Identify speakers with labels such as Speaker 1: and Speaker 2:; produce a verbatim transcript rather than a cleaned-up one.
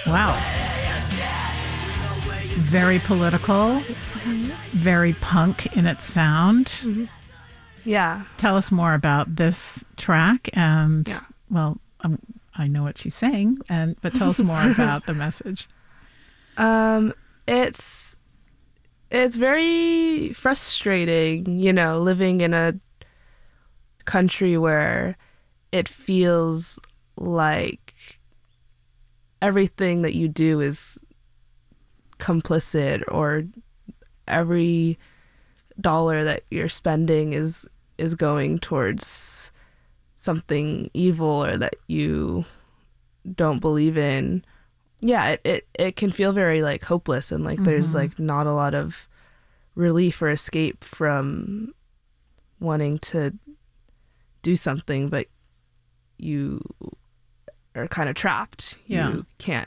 Speaker 1: Wow. Very political, mm-hmm. very punk in its sound.
Speaker 2: Mm-hmm. Yeah.
Speaker 1: Tell us more about this track and,
Speaker 2: yeah.
Speaker 1: well, um, I know what she's saying, and but tell us more about the message.
Speaker 2: Um, it's it's very frustrating, you know, living in a country where it feels like everything that you do is complicit, or every dollar that you're spending is is going towards something evil or that you don't believe in. Yeah, it, it, it can feel very like hopeless, and like mm-hmm. there's like not a lot of relief or escape from wanting to do something, but you are kind of trapped.
Speaker 1: Yeah.
Speaker 2: You can't